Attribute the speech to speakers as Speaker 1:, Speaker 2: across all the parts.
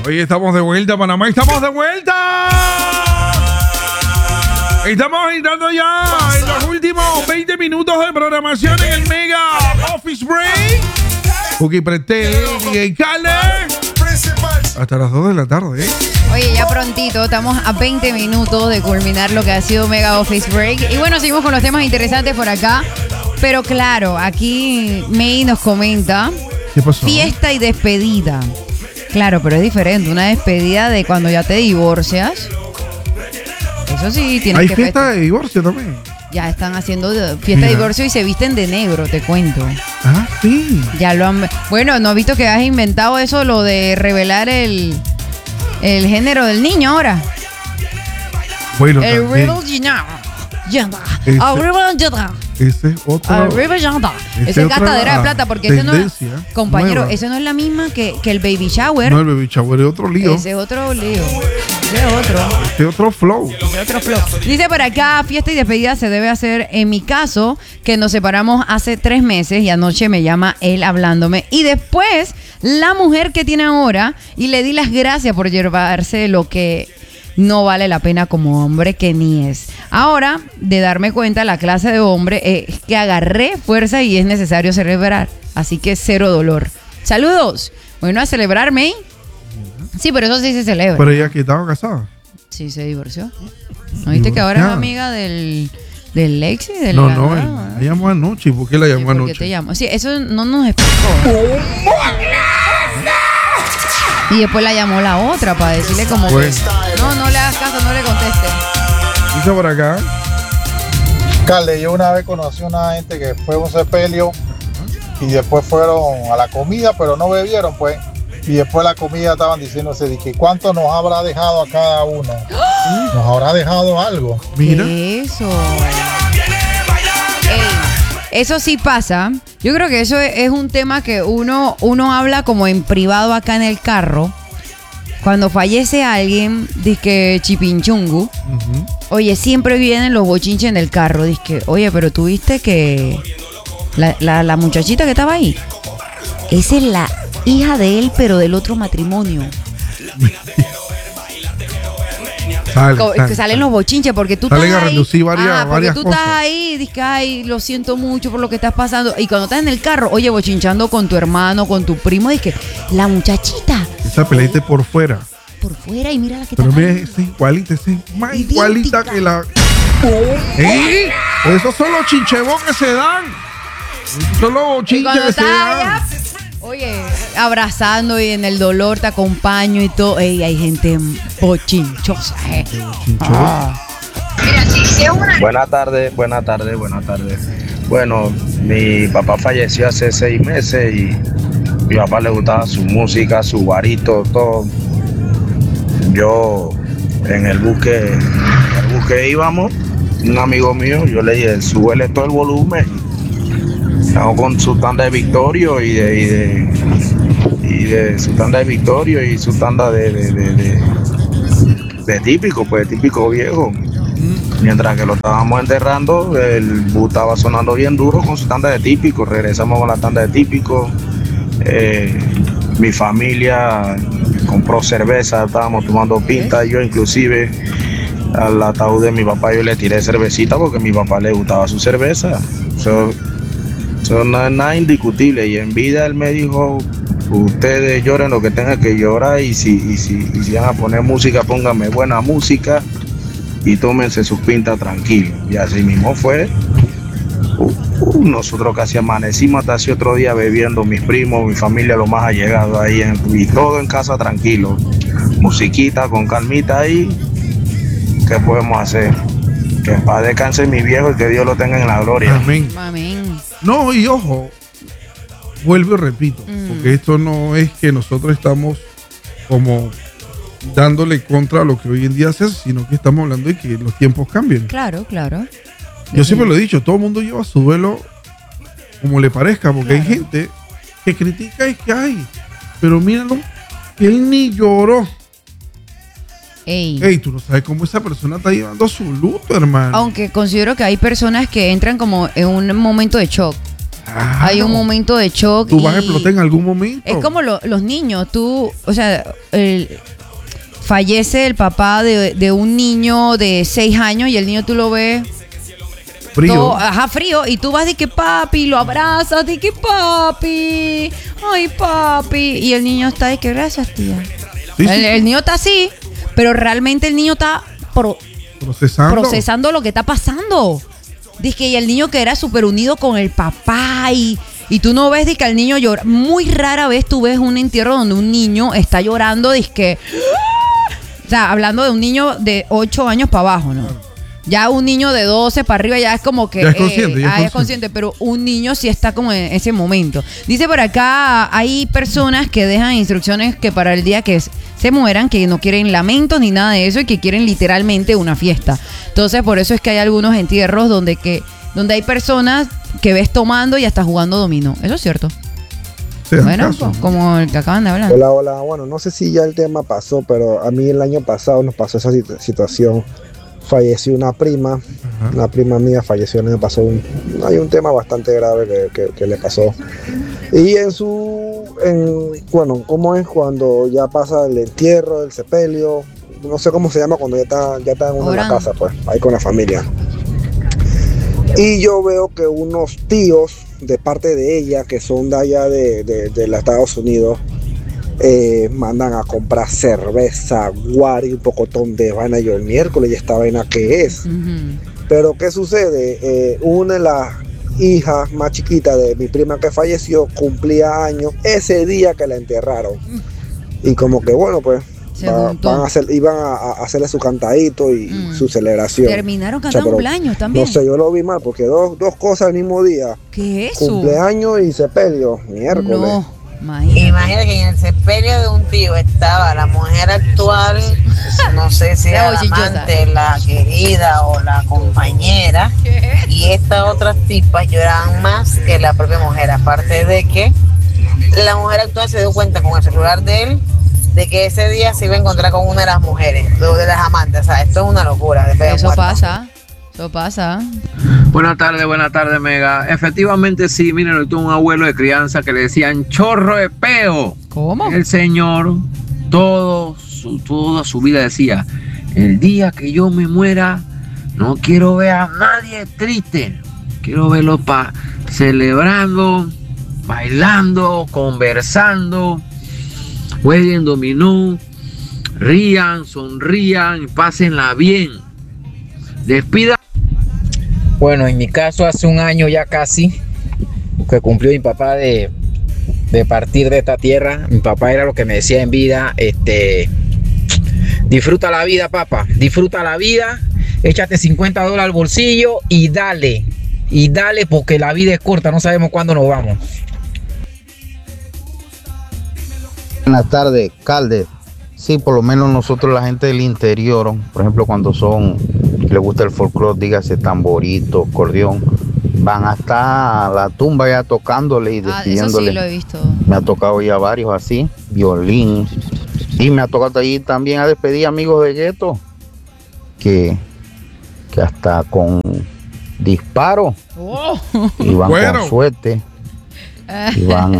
Speaker 1: Hoy estamos de vuelta, Panamá. ¡Estamos de vuelta! Estamos entrando ya en los últimos 20 minutos de programación en el Mega Office Break. Cookie Pretel, DJ Kale. Hasta las 2 de la tarde, ¿eh?
Speaker 2: Oye, ya prontito, estamos a 20 minutos de culminar lo que ha sido Mega Office Break. Y bueno, seguimos con los temas interesantes por acá. Pero claro, aquí May nos comenta.
Speaker 1: ¿Qué pasó?
Speaker 2: Fiesta y despedida. Claro, pero es diferente. Una despedida de cuando ya te divorcias. Eso sí, tienes
Speaker 1: ¿Hay
Speaker 2: que
Speaker 1: fiesta de divorcio también?
Speaker 2: Ya están haciendo fiesta de divorcio y se visten de negro, te cuento.
Speaker 1: Ah, sí.
Speaker 2: Ya lo han... Bueno, ¿no has visto que has inventado eso, lo de revelar el género del niño ahora?
Speaker 1: Bueno,
Speaker 2: El
Speaker 1: también. Ese es otro.
Speaker 2: Ese es gastadera de plata, porque ese no es, compañero,
Speaker 1: nueva.
Speaker 2: ese no es la misma que el baby shower.
Speaker 1: No, el baby shower es otro lío.
Speaker 2: Ese es otro lío. Ese es otro.
Speaker 1: Ese es otro flow.
Speaker 2: Ese es otro flow. Dice por acá, fiesta y despedida se debe hacer, en mi caso, que nos separamos hace 3 meses y anoche me llama él hablándome. Y después, la mujer que tiene ahora, y le di las gracias por llevarse lo que no vale la pena como hombre que ni es. Ahora, de darme cuenta, la clase de hombre es que agarré fuerza y es necesario celebrar. Así que 0 dolor. Saludos. Bueno, a celebrarme. Sí, pero eso sí se celebra.
Speaker 1: Pero ella que estaba casada.
Speaker 2: Sí, se divorció. ¿No viste que ahora es amiga del Lexi?
Speaker 1: No, él la llamó anoche. ¿Por qué la llamó anoche?
Speaker 2: ¿Por qué te llamó? Sí, eso no nos explicó. Y después la llamó la otra para decirle como
Speaker 1: bueno.
Speaker 2: que no le hagas caso, no le conteste.
Speaker 1: Dice por acá.
Speaker 3: Carle, yo una vez conocí a una gente que fue a un sepelio y después fueron a la comida, pero no bebieron, pues. Y después la comida estaban diciéndose de que cuánto nos habrá dejado a cada uno. Nos habrá dejado algo.
Speaker 1: Mira.
Speaker 2: Eso. Eso sí pasa. Yo creo que eso es un tema que uno habla como en privado acá en el carro. Cuando fallece alguien, dice chipinchungu. Oye, siempre vienen los bochinches en el carro. Dice, oye, pero tú viste que la muchachita que estaba ahí, esa es la hija de él, pero del otro matrimonio. Salen los bochinches porque tú
Speaker 1: salen
Speaker 2: estás
Speaker 1: a reducir varias
Speaker 2: porque tú
Speaker 1: cosas.
Speaker 2: estás ahí, dices, ay, lo siento mucho por lo que estás pasando. Y cuando estás en el carro, oye, bochinchando con tu hermano, con tu primo, dices, la muchachita.
Speaker 1: Esa peleita por fuera.
Speaker 2: Por fuera y mira la que
Speaker 1: pero
Speaker 2: está.
Speaker 1: Pero mira, esa es igualita, esa es más
Speaker 2: idéntica.
Speaker 1: Igualita que la. ¿Eh? Esos son los chinchebos que se dan. Esos son los chinches que se dan.
Speaker 2: Oye, abrazando y en el dolor te acompaño y todo. Ey, hay gente bochinchosa.
Speaker 4: Buenas tardes. Bueno, mi papá falleció hace 6 meses y mi papá le gustaba su música, su guarito, todo. Yo en el bus que íbamos, un amigo mío, yo le dije, súbele todo el volumen. Estamos con su tanda de Victorio y de su tanda de Victorio y su tanda de típico, pues típico viejo. Mientras que lo estábamos enterrando, el bus estaba sonando bien duro con su tanda de típico. Regresamos con la tanda de típico. Mi familia compró cerveza, estábamos tomando pinta. Yo inclusive al ataúd de mi papá yo le tiré cervecita porque a mi papá le gustaba su cerveza. Eso no es nada indiscutible. Y en vida él me dijo, ustedes lloren lo que tengan que llorar y si van a poner música, pónganme buena música y tómense sus pintas tranquilos. Y así mismo fue. Nosotros casi amanecimos hasta ese otro día bebiendo, mis primos, mi familia, lo más allegado ahí, y todo en casa tranquilo. Musiquita con calmita ahí. ¿Qué podemos hacer? Que en paz descanse mi viejo y que Dios lo tenga en la gloria.
Speaker 1: Amén.
Speaker 2: Amén.
Speaker 1: No, y ojo, vuelvo y repito, porque esto no es que nosotros estamos como dándole contra lo que hoy en día se hace, sino que estamos hablando de que los tiempos cambian.
Speaker 2: Claro.
Speaker 1: Yo siempre lo he dicho, todo el mundo lleva su duelo como le parezca, porque hay gente que critica y que hay, pero míralo, que él ni lloró. Ey, tú no sabes cómo esa persona está llevando su luto, hermano.
Speaker 2: Aunque considero que hay personas que entran como en un momento de shock. Hay un momento de shock.
Speaker 1: Tú vas a explotar en algún momento.
Speaker 2: Es como los niños. O sea, fallece el papá de un niño de 6 años y el niño tú lo ves
Speaker 1: frío.
Speaker 2: Frío. Y tú vas de que papi, lo abrazas, de que papi, ay papi. Y el niño está de que gracias, tía.
Speaker 1: Sí,
Speaker 2: El niño está así, pero realmente el niño está procesando lo que está pasando. Dice que y el niño que era súper unido con el papá y tú no ves de que el niño llora. Muy rara vez tú ves un entierro donde un niño está llorando, dice que... O sea, hablando de un niño de 8 años para abajo, ¿no? Ya un niño de 12 para arriba ya es como que...
Speaker 1: Ya es consciente,
Speaker 2: es consciente, pero un niño sí está como en ese momento. Dice por acá, hay personas que dejan instrucciones que para el día que se mueran, que no quieren lamentos ni nada de eso y que quieren literalmente una fiesta. Entonces, por eso es que hay algunos entierros donde hay personas que ves tomando y hasta jugando dominó. Eso es cierto. Bueno, como el que acaban de hablar.
Speaker 5: Hola. Bueno, no sé si ya el tema pasó, pero a mí el año pasado nos pasó esa situación. Falleció una prima. Una prima mía falleció el año pasado. Hay un tema bastante grave que le pasó. Y bueno, ¿cómo es cuando ya pasa el entierro, el sepelio? No sé cómo se llama cuando ya está en una casa, pues, ahí con la familia. Y yo veo que unos tíos de parte de ella, que son de allá de los Estados Unidos, mandan a comprar cerveza, guaro y un pocotón de vaina. Yo el miércoles, ¿y esta vaina qué es? Pero ¿qué sucede? Una de las hijas más chiquitas de mi prima que falleció cumplía años ese día que la enterraron. Y como que bueno, pues iban a hacerle su cantadito y su celebración.
Speaker 2: Terminaron cantando cumpleaños también.
Speaker 5: No sé, yo lo vi mal porque dos cosas al mismo día.
Speaker 2: ¿Qué es eso?
Speaker 5: Cumpleaños y sepelio, miércoles.
Speaker 2: No,
Speaker 6: imagínate que en el sepelio de un tío estaba la mujer actual, no sé si era la amante, la querida o la compañera, y estas otras tipas lloraban más que la propia mujer, aparte de que la mujer actual se dio cuenta con el celular de él de que ese día se iba a encontrar con una de las mujeres, de las amantes. O sea, esto es una locura.
Speaker 2: Eso pasa.
Speaker 7: Buenas tardes, Mega. Efectivamente, sí, miren, yo tuve un abuelo de crianza que le decían chorro de peo.
Speaker 2: ¿Cómo?
Speaker 7: El señor, toda su vida decía, el día que yo me muera, no quiero ver a nadie triste. Quiero verlo celebrando, bailando, conversando, jueguen dominó, rían, sonrían, pásenla bien. Despida.
Speaker 8: Bueno, en mi caso hace un año ya casi que cumplió mi papá de partir de esta tierra. Mi papá era lo que me decía en vida, disfruta la vida, papá, disfruta la vida, échate $50 al bolsillo y dale porque la vida es corta, no sabemos cuándo nos vamos.
Speaker 9: Buenas tardes, Calde. Sí, por lo menos nosotros, la gente del interior, por ejemplo, cuando le gusta el folclore, dígase tamborito, acordeón, van hasta la tumba ya tocándole y despidiéndole.
Speaker 2: Eso sí lo he visto.
Speaker 9: Me ha tocado ya varios así, violín. Y me ha tocado allí también a despedir amigos de gueto, que hasta con disparo y van con suerte. Y van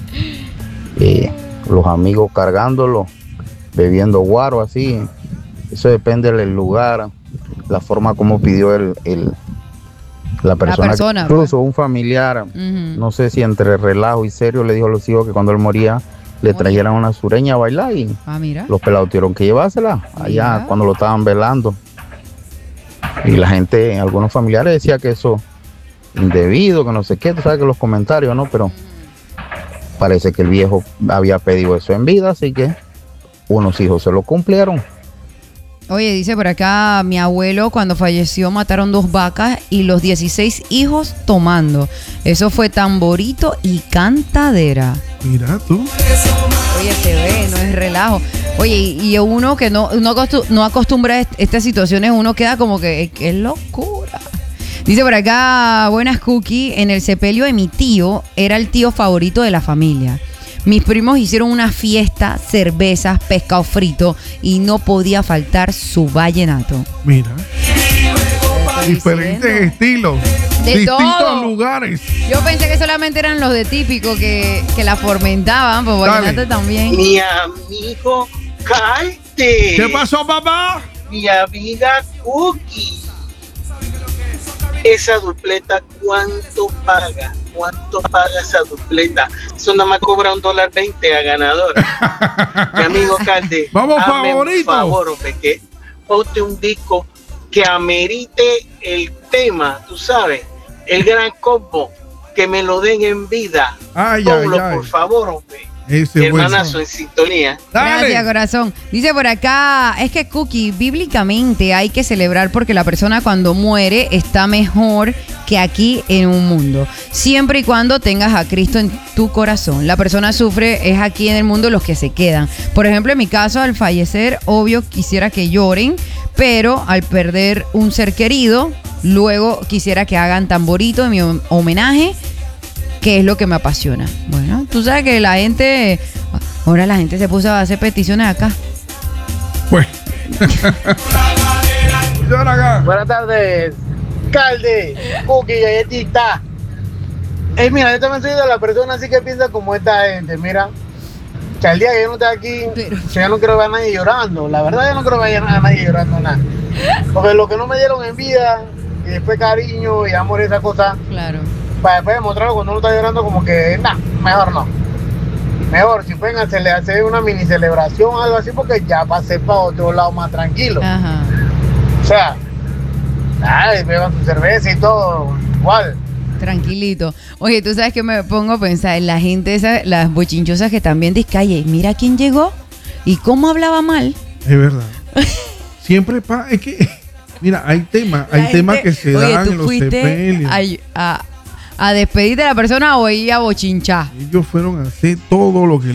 Speaker 9: los amigos cargándolo, bebiendo guaro así. Eso depende del lugar, la forma como pidió la persona, incluso un familiar, no sé si entre relajo y serio le dijo a los hijos que cuando él moría le trajeran una sureña a bailar y los pelados tuvieron que llevársela allá cuando lo estaban velando. Y la gente, algunos familiares decían que eso indebido, que no sé qué, tú sabes que los comentarios, ¿no? Pero parece que el viejo había pedido eso en vida, así que unos hijos se lo cumplieron.
Speaker 2: Oye, dice por acá, mi abuelo cuando falleció mataron 2 vacas y los 16 hijos tomando. Eso fue tamborito y cantadera.
Speaker 1: Mira tú.
Speaker 2: Oye, se ve, no es relajo. Oye, y uno que no acostumbra a estas situaciones, uno queda como que, ¡qué locura! Dice por acá, buenas Cookie, en el sepelio de mi tío, era el tío favorito de la familia. Mis primos hicieron una fiesta, cervezas, pescado frito y no podía faltar su vallenato.
Speaker 1: Mira. diferentes estilos,
Speaker 2: de
Speaker 1: distintos
Speaker 2: todo.
Speaker 1: lugares.
Speaker 2: Yo pensé que solamente eran los de típico que la fomentaban, pues vallenato también.
Speaker 10: Mi amigo Calte.
Speaker 1: ¿Qué pasó, papá?
Speaker 10: Mi amiga Cookie. Esa dupleta, ¿cuánto paga? ¿Cuánto paga esa dupleta? Eso nada más cobra $1.20 a ganador. Mi amigo Calde,
Speaker 1: vamos,
Speaker 10: hazme
Speaker 1: favorito.
Speaker 10: un favor, hombre, que ponte un disco que amerite el tema, tú sabes, el gran combo, que me lo den en vida. Ponlo, por favor, hombre. Hermanazo en sintonía.
Speaker 2: Gracias, corazón. Dice por acá, es que Cookie, bíblicamente hay que celebrar porque la persona cuando muere está mejor que aquí en un mundo. Siempre y cuando tengas a Cristo en tu corazón. La persona sufre, es aquí en el mundo los que se quedan. Por ejemplo, en mi caso, al fallecer, obvio quisiera que lloren, pero al perder un ser querido, luego quisiera que hagan tamborito en mi homenaje, que es lo que me apasiona. Bueno, tú sabes que ahora la gente se puso a hacer peticiones acá.
Speaker 1: Pues.
Speaker 11: Buenas tardes, Calde, Cookie, galletita. Mira, yo también soy de la persona así que piensa como esta gente. Mira, que al día que yo no esté aquí, yo no quiero ver a nadie llorando. La verdad, yo no quiero ver a nadie llorando nada. Porque lo que no me dieron en vida, y después cariño y amor, esa cosa.
Speaker 2: Claro.
Speaker 11: Para después demostrarlo cuando uno está llorando, como que, mejor no. Mejor, si pueden hacer una mini celebración o algo así, porque ya pasé para otro lado más tranquilo.
Speaker 2: Ajá.
Speaker 11: O sea, beban su cerveza y todo, igual.
Speaker 2: Tranquilito. Oye, tú sabes que me pongo a pensar en la gente esa, las bochinchosas que también dizcaye. Mira quién llegó y cómo hablaba mal.
Speaker 1: Es verdad. Siempre pasa, es que, mira, hay temas que se dan en los sepelios.
Speaker 2: A despedir de la persona o ir a bochinchar.
Speaker 1: Ellos fueron a hacer todo lo que